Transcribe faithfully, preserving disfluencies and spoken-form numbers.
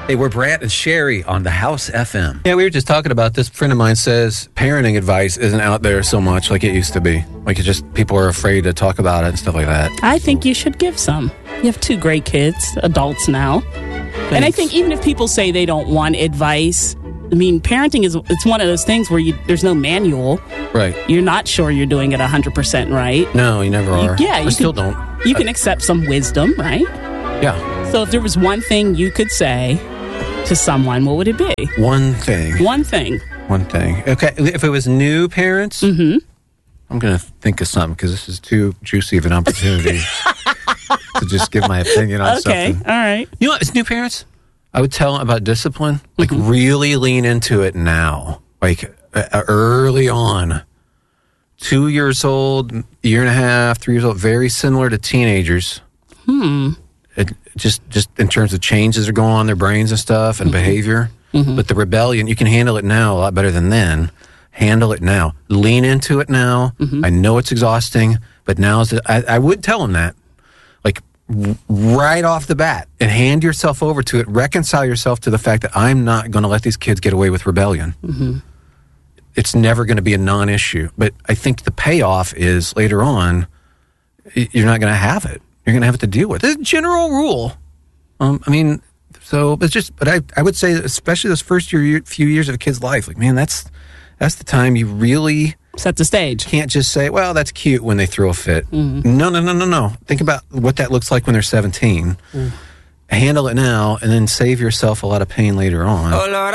Hey, we're Brant and Sherry on the House F M. Yeah, we were just talking about this. A friend of mine says parenting advice isn't out there so much like it used to be. Like, it just, people are afraid to talk about it and stuff like that. I think you should give some. You have two great kids, adults now. Thanks. And I think even if people say they don't want advice, I mean, parenting is, it's one of those things where you there's no manual. Right. You're not sure you're doing it one hundred percent right. No, you never are. You, yeah. I you still can, don't. You can accept some wisdom, right? Yeah. So if there was one thing you could say to someone, what would it be? One thing. One thing. One thing. Okay, if it was new parents, mm-hmm. I'm going to think of something because this is too juicy of an opportunity to just give my opinion on okay. something. Okay, all right. You know what, as new parents, I would tell them about discipline. Like, mm-hmm. really lean into it now. Like, uh, early on. Two years old, year and a half, three years old, very similar to teenagers. Hmm. It, just just in terms of changes that are going on in their brains and stuff and mm-hmm. behavior. Mm-hmm. But the rebellion, you can handle it now a lot better than then. Handle it now. Lean into it now. Mm-hmm. I know it's exhausting, but now is the, I, I would tell them that. Like, w- right off the bat, and hand yourself over to it. Reconcile yourself to the fact that I'm not going to let these kids get away with rebellion. Mm-hmm. It's never going to be a non-issue. But I think the payoff is later on, you're not going to have it. You're going to have to deal with it. It's a general rule. Um, I mean, so it's just, but I, I would say, especially those first year, few years of a kid's life, like, man, that's that's the time you really set the stage. Can't just say, well, that's cute when they throw a fit. Mm-hmm. No, no, no, no, no. Think about what that looks like when they're seventeen. Mm. Handle it now, and then save yourself a lot of pain later on. Oh, Lord.